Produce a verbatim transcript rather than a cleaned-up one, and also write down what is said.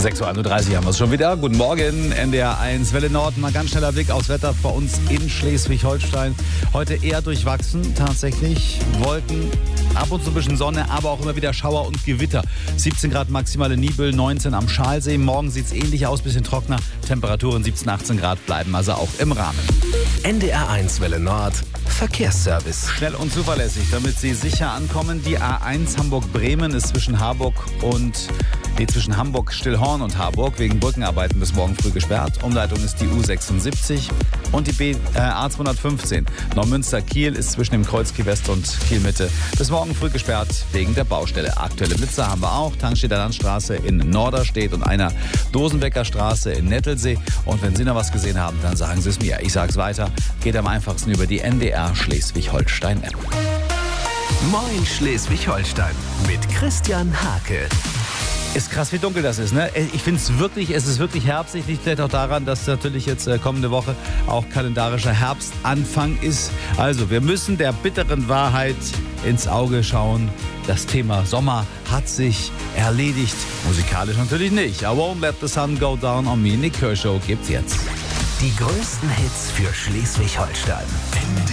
sechs Uhr einunddreißig haben wir es schon wieder. Guten Morgen, N D R eins Welle Nord. Mal ganz schneller Blick aufs Wetter bei uns in Schleswig-Holstein. Heute eher durchwachsen, tatsächlich. Wolken, ab und zu ein bisschen Sonne, aber auch immer wieder Schauer und Gewitter. siebzehn Grad maximale Nibel, neunzehn am Schalsee. Morgen sieht es ähnlich aus, bisschen trockener. Temperaturen siebzehn, achtzehn Grad bleiben also auch im Rahmen. N D R eins Welle Nord, Verkehrsservice. Schnell und zuverlässig, damit Sie sicher ankommen. Die A eins Hamburg-Bremen ist zwischen Harburg und nee, zwischen Hamburg, Stillhorn und Harburg wegen Brückenarbeiten bis morgen früh gesperrt. Umleitung ist die U sechsundsiebzig und die B, äh, A zweihundertfünfzehn. Neumünster-Kiel ist zwischen dem Kreuz Kiel West und Kiel Mitte bis morgen früh gesperrt wegen der Baustelle. Aktuelle Blitzer haben wir auch. Tankstädter Landstraße in Norderstedt und einer Dosenbecker Straße in Nettelsee. Und wenn Sie noch was gesehen haben, dann sagen Sie es mir. Ich sag's weiter. Geht am einfachsten über die N D R Schleswig-Holstein-App. Moin Schleswig-Holstein mit Christian Hake. Ist krass, wie dunkel das ist, ne? Ich finde es wirklich, es ist wirklich herbstlich. Liegt vielleicht auch daran, dass natürlich jetzt äh, kommende Woche auch kalendarischer Herbstanfang ist. Also, wir müssen der bitteren Wahrheit ins Auge schauen. Das Thema Sommer hat sich erledigt. Musikalisch natürlich nicht. I won't let the sun go down on me. Nick Kershaw gibt's jetzt. Die größten Hits für Schleswig-Holstein. N D